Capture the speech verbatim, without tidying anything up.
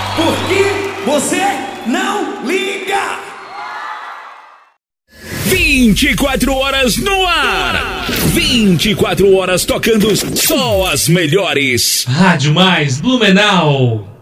Porque você não liga. vinte e quatro horas no ar. vinte e quatro horas tocando só as melhores. Rádio Mais Blumenau.